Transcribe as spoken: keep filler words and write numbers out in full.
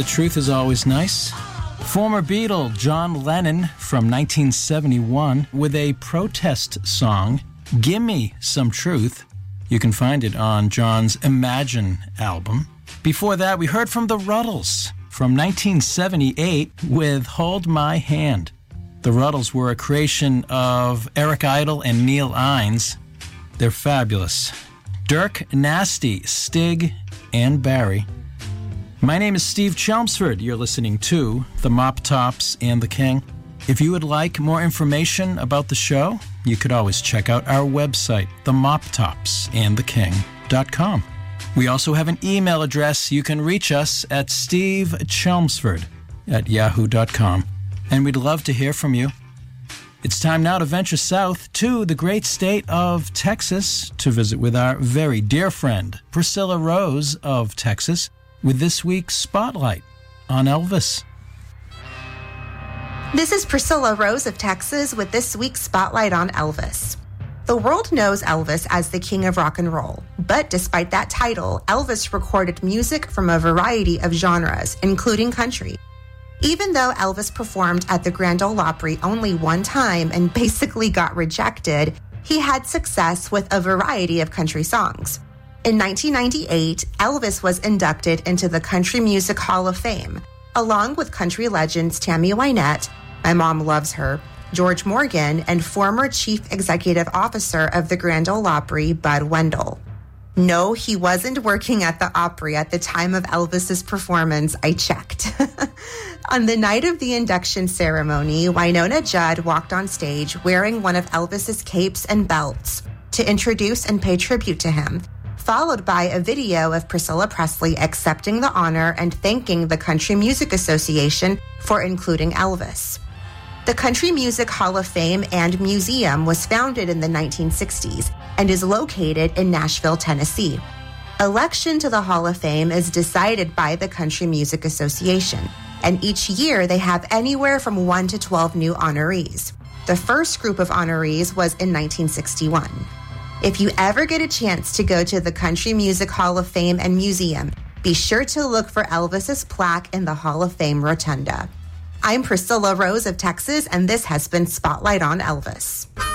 The truth is always nice. Former Beatle John Lennon from nineteen seventy-one with a protest song, Gimme Some Truth. You can find it on John's Imagine album. Before that, we heard from the Ruddles from nineteen seventy-eight with Hold My Hand. The Ruddles were a creation of Eric Idle and Neil Innes. They're fabulous. Dirk, Nasty, Stig, and Barry. My name is Steve Chelmsford. You're listening to The Mop Tops and the King. If you would like more information about the show, you could always check out our website, the mop tops and the king dot com. We also have an email address. You can reach us at steve chelmsford at yahoo dot com. And we'd love to hear from you. It's time now to venture south to the great state of Texas to visit with our very dear friend, Priscilla Rose of Texas, with this week's Spotlight on Elvis. This is Priscilla Rose of Texas with this week's Spotlight on Elvis. The world knows Elvis as the king of rock and roll, but despite that title, Elvis recorded music from a variety of genres, including country. Even though Elvis performed at the Grand Ole Opry only one time and basically got rejected, he had success with a variety of country songs. In nineteen ninety-eight, Elvis was inducted into the Country Music Hall of Fame, along with country legends Tammy Wynette, my mom loves her, George Morgan, and former Chief Executive Officer of the Grand Ole Opry, Bud Wendell. No, he wasn't working at the Opry at the time of Elvis's performance. I checked. On the night of the induction ceremony, Wynonna Judd walked on stage wearing one of Elvis's capes and belts to introduce and pay tribute to him, followed by a video of Priscilla Presley accepting the honor and thanking the Country Music Association for including Elvis. The Country Music Hall of Fame and Museum was founded in the nineteen sixties and is located in Nashville, Tennessee. Election to the Hall of Fame is decided by the Country Music Association, and each year they have anywhere from one to twelve new honorees. The first group of honorees was in nineteen sixty-one. If you ever get a chance to go to the Country Music Hall of Fame and Museum, be sure to look for Elvis's plaque in the Hall of Fame Rotunda. I'm Priscilla Rose of Texas, and this has been Spotlight on Elvis.